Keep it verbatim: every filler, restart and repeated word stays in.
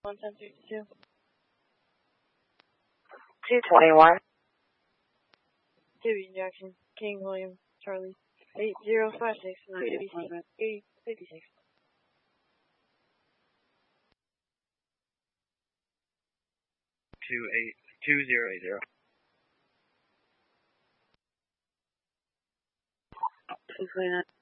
one ten fifty-two. two twenty-one. Dewey Jackson, King William, Charlie, eight zero five six nine eighty fifty-six. Two eight two zero eight zero. Two twenty nine.